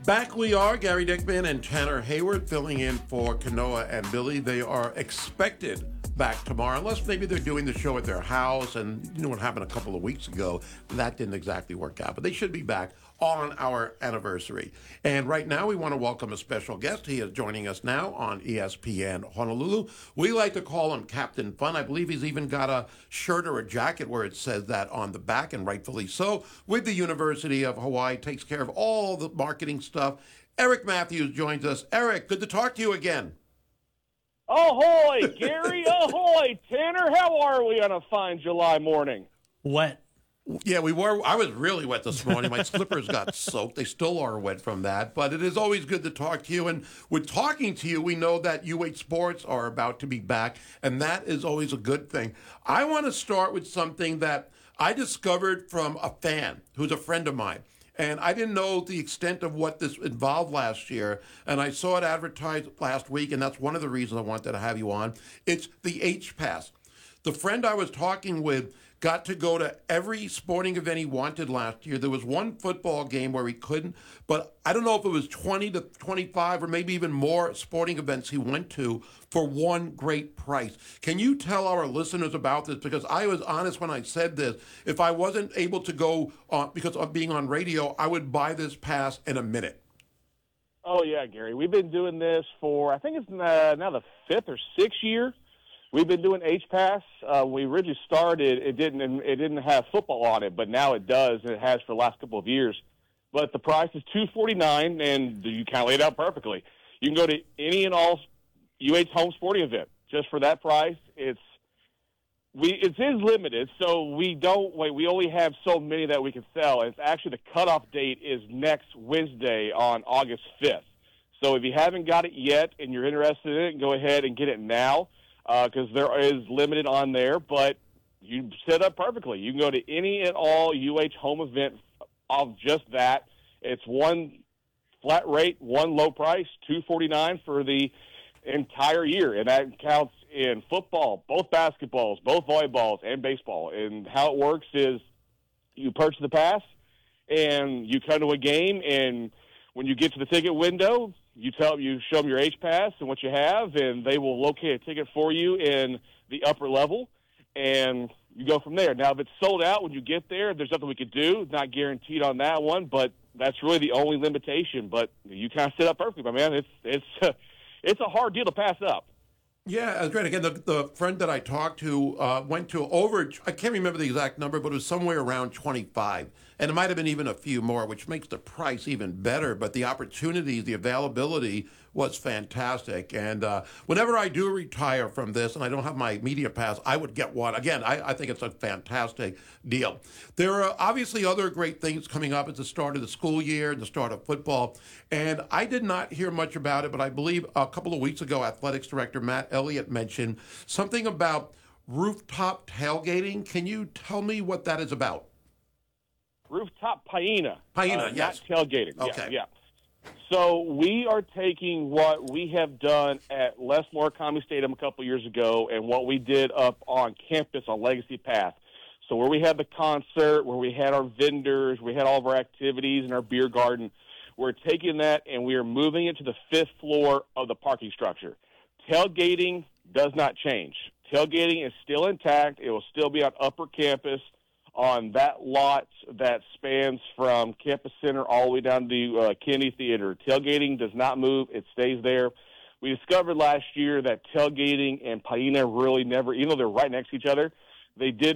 Back we are, Gary Dickman and Tanner Hayward filling in for Kanoa and Billy. They are expected back tomorrow, unless maybe they're doing the show at their house, and you know what happened a couple of weeks ago. That didn't exactly work out, but they should be back on our anniversary. And right now we want to welcome a special guest. He is joining us now on ESPN Honolulu. We like to call him Captain Fun. I believe he's even got a shirt or a jacket where it says that on the back, and rightfully so. With the University of Hawaii, takes care of all the marketing stuff. Eric Matthews joins us. Eric, good to talk to you again. Ahoy, Gary. Ahoy, Tanner. How are we on a fine July morning? Wet. Yeah, we were. I was really wet this morning. My slippers got soaked. They still are wet from that. But it is always good to talk to you. And with talking to you, we know that UH Sports are about to be back, and that is always a good thing. I want to start with something that I discovered from a fan who's a friend of mine. And I didn't know the extent of what this involved last year. And I saw it advertised last week, and that's one of the reasons I wanted to have you on. It's the H-Pass. The friend I was talking with got to go to every sporting event he wanted last year. There was one football game where he couldn't, but I don't know if it was 20 to 25 or maybe even more sporting events he went to for one great price. Can you tell our listeners about this? Because I was honest when I said this. If I wasn't able to go because of being on radio, I would buy this pass in a minute. Oh, yeah, Gary. We've been doing this for, I think it's now the fifth or sixth year. We've been doing H-Pass. We originally started, it didn't have football on it, but now it does, and it has for the last couple of years. But the price is $249, and you kind of laid it out perfectly. You can go to any and all UH home sporting event just for that price. It is limited, so we only have so many that we can sell. It's actually the cutoff date is next Wednesday on August 5th. So if you haven't got it yet and you're interested in it, go ahead and get it now. Because there is limited on there, but you set up perfectly. You can go to any and all UH home event of just that. It's one flat rate, one low price, $249 for the entire year, and that counts in football, both basketballs, both volleyballs, and baseball. And how it works is you purchase the pass, and you come to a game, and when you get to the ticket window, you show them your H-Pass and what you have, and they will locate a ticket for you in the upper level, and you go from there. Now, if it's sold out when you get there, there's nothing we could do. Not guaranteed on that one, but that's really the only limitation. But you kind of set up perfectly, my man. It's a hard deal to pass up. Yeah, that's great. Again, the friend that I talked to went to over, I can't remember the exact number, but it was somewhere around 25. And it might have been even a few more, which makes the price even better. But the opportunities, the availability was fantastic. And whenever I do retire from this and I don't have my media pass, I would get one. Again, I think it's a fantastic deal. There are obviously other great things coming up at the start of the school year and the start of football. And I did not hear much about it, but I believe a couple of weeks ago, Athletics Director Matt Elliott mentioned something about rooftop tailgating. Can you tell me what that is about? Rooftop paina. Yes. Not tailgating. Okay. Yeah. So we are taking what we have done at Lesmore Comedy Stadium a couple years ago and what we did up on campus on Legacy Path. So where we had the concert, where we had our vendors, we had all of our activities in our beer garden, we're taking that and we are moving it to the fifth floor of the parking structure. Tailgating does not change. Tailgating is still intact. It will still be on upper campus on that lot that spans from Campus Center all the way down to Kennedy Theater. Tailgating does not move. It stays there. We discovered last year that tailgating and paina really never, even though they're right next to each other, they did